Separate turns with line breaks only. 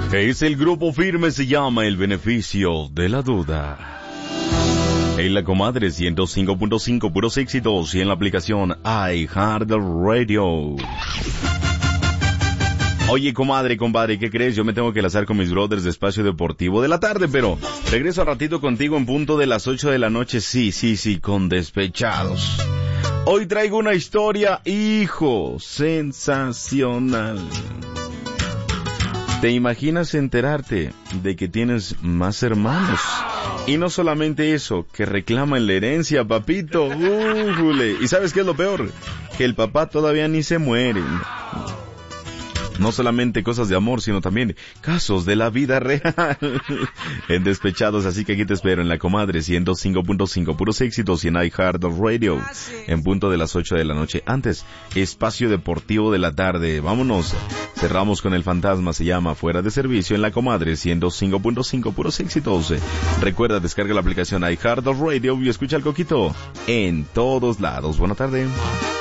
Es el grupo firme, se llama El Beneficio de la Duda. En la comadre 105.5 puros éxitos y en la aplicación iHeartRadio. Oye, comadre, compadre, ¿qué crees? Yo me tengo que lanzar con mis brothers de Espacio Deportivo de la tarde, pero regreso al ratito contigo en punto de las 8 de la noche. Sí, con Despechados. Hoy traigo una historia, hijo, sensacional. ¿Te imaginas enterarte de que tienes más hermanos? Y no solamente eso, que reclaman la herencia, papito. ¿Y sabes qué es lo peor? Que el papá todavía ni se muere. No solamente cosas de amor, sino también casos de la vida real. En Despechados, así que aquí te espero en la comadre 105.5 puros éxitos y en iHeartRadio en punto de las 8 de la noche. Antes, Espacio Deportivo de la tarde. Vámonos. Cerramos con El Fantasma, se llama Fuera de Servicio en la comadre 105.5 puros éxitos. Recuerda, descarga la aplicación iHeartRadio y escucha el Coquito en todos lados. Buena tarde.